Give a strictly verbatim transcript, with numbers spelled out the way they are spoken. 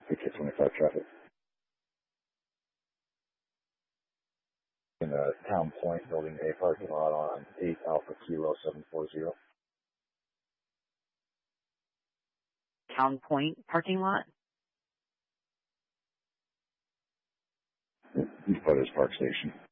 six twenty-five traffic. In the Town Point building A parking lot on eight Alpha Kilo seven four zero. Town Point parking lot? East Butters Park Station.